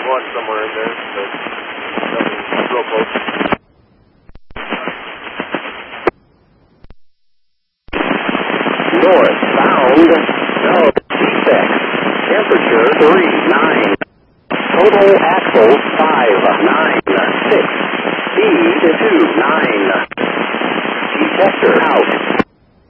one somewhere in there, but nothing real close. Northbound, no, 6. Temperature 39. Total axles 596. Speed 29.